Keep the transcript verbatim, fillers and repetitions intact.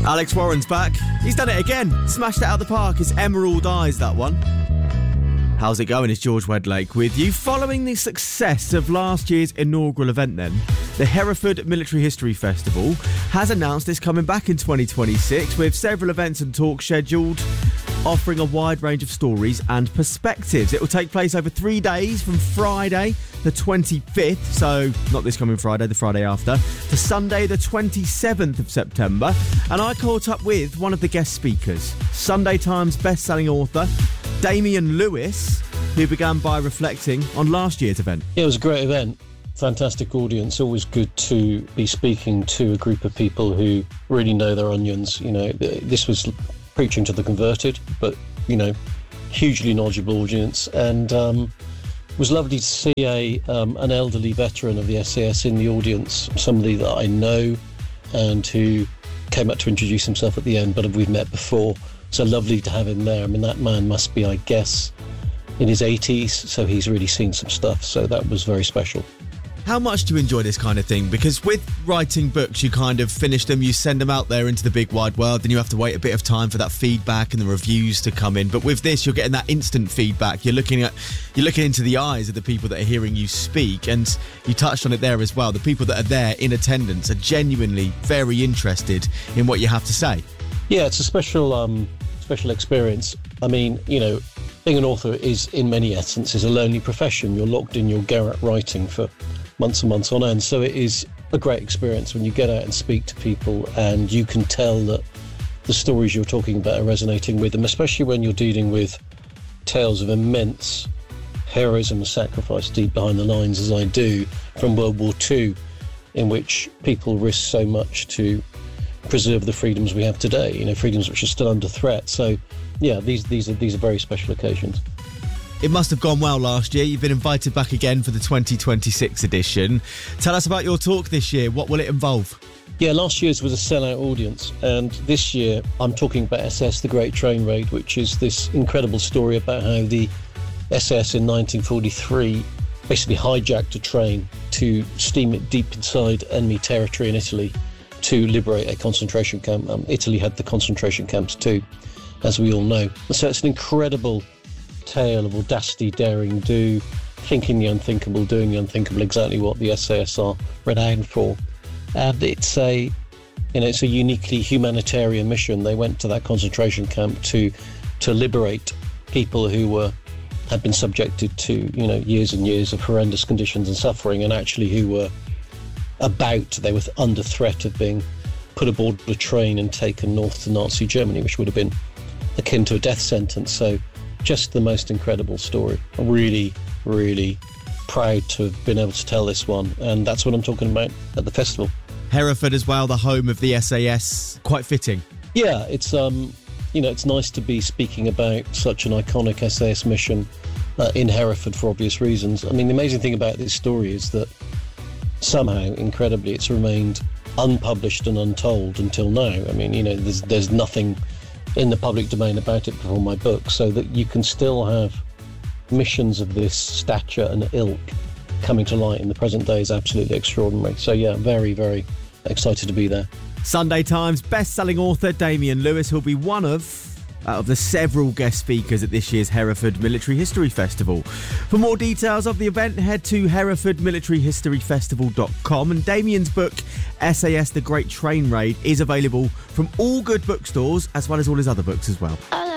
Alex Warren's back. He's done it again. Smashed it out of the park. It's Emerald Eyes, that one. How's it going? It's George Wedlake with you. Following the success of last year's inaugural event then, the Hereford Military History Festival has announced it's coming back in twenty twenty-six with several events and talks scheduled, offering a wide range of stories and perspectives. It will take place over three days from Friday the twenty-fifth, so not this coming Friday, the Friday after, to Sunday the twenty-seventh of September. And I caught up with one of the guest speakers, Sunday Times best-selling author Damian Lewis, who began by reflecting on last year's event. Yeah, it was a great event. Fantastic audience. Always good to be speaking to a group of people who really know their onions. You know, this was preaching to the converted, but, you know, hugely knowledgeable audience. And um, it was lovely to see a um, an elderly veteran of the S A S in the audience, somebody that I know and who came up to introduce himself at the end, but we've met before. So lovely to have him there. I mean, that man must be, I guess, in his eighties, so he's really seen some stuff. So that was very special. How much do you enjoy this kind of thing? Because with writing books, you kind of finish them, you send them out there into the big wide world, then you have to wait a bit of time for that feedback and the reviews to come in. But with this, you're getting that instant feedback. You're looking at, you're looking into the eyes of the people that are hearing you speak, and you touched on it there as well. The people that are there in attendance are genuinely very interested in what you have to say. Yeah, it's a special, um, special experience. I mean, you know, being an author is, in many essences, a lonely profession. You're locked in your garret writing for months and months on end. So it is a great experience when you get out and speak to people and you can tell that the stories you're talking about are resonating with them, especially when you're dealing with tales of immense heroism and sacrifice deep behind the lines, as I do, from World War Two, in which people risk so much to preserve the freedoms we have today, you know, freedoms which are still under threat. So, yeah, these these are these are very special occasions. It must have gone well last year. You've been invited back again for the twenty twenty-six edition. Tell us about your talk this year. What will it involve? Yeah, last year's was a sellout audience, and this year I'm talking about S A S The Great Train Raid, which is this incredible story about how the S A S in nineteen forty-three basically hijacked a train to steam it deep inside enemy territory in Italy to liberate a concentration camp. Um, Italy had the concentration camps too, as we all know. So it's an incredible tale of audacity, daring do, thinking the unthinkable, doing the unthinkable, exactly what the S A S are renowned for. And it's a, you know, it's a uniquely humanitarian mission. They went to that concentration camp to to liberate people who were had been subjected to, you know, years and years of horrendous conditions and suffering, and actually who were about, they were under threat of being put aboard a train and taken north to Nazi Germany, which would have been akin to a death sentence. So just the most incredible story. I'm really, really proud to have been able to tell this one, and that's what I'm talking about at the festival. Hereford as well, the home of the S A S, quite fitting. Yeah, it's um, you know, it's nice to be speaking about such an iconic S A S mission uh, in Hereford for obvious reasons. I mean, the amazing thing about this story is that somehow, incredibly, it's remained unpublished and untold until now. I mean, you know, there's there's nothing in the public domain about it before my book, so that you can still have missions of this stature and ilk coming to light in the present day is absolutely extraordinary. So yeah, very, very excited to be there. Sunday Times best-selling author Damian Lewis will be one of out of the several guest speakers at this year's Hereford Military History Festival. For more details of the event, head to hereford military history festival dot com, and Damian's book S A S The Great Train Raid is available from all good bookstores, as well as all his other books as well.